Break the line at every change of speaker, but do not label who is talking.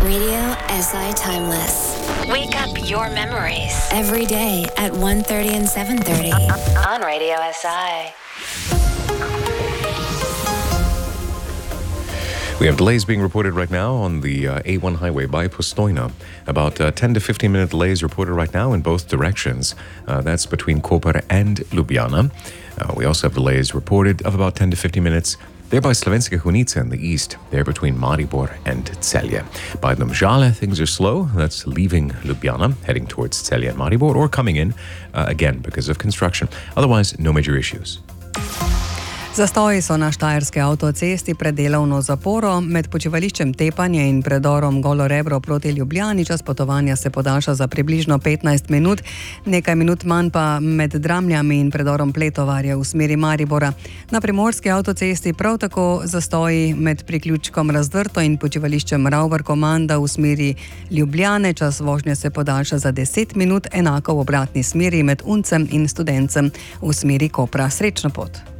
Radio SI Timeless. Wake up your memories. Every day at 1:30 and 7:30 on Radio SI.
We have delays being reported right now on the A1 highway by Postojna. About 10 to 15 minute delays reported right now in both directions. That's between Koper and Ljubljana. We also have delays reported of about 10 to 15 minutes there by Slovenske Konjice in the east, there between Maribor and Celje. By Domžale, things are slow. That's leaving Ljubljana, heading towards Celje and Maribor, or coming in again because of construction. Otherwise, no major issues.
Zastoji so na štajerski avtocesti pred delovno zaporo, med počivališčem Tepanje in predorom Golo Rebro proti Ljubljani. Čas potovanja se podaljša za približno 15 minut, nekaj minut manj pa med Dramljami in predorom Pletovarja v smeri Maribora. Na primorski avtocesti prav tako zastoji med priključkom Razdrto in počivališčem Ravbar-Komanda v smeri Ljubljane. Čas vožnje se podaljša za 10 minut, enako v obratni smeri med Uncem in Studencem v smeri Kopra. Srečno pot!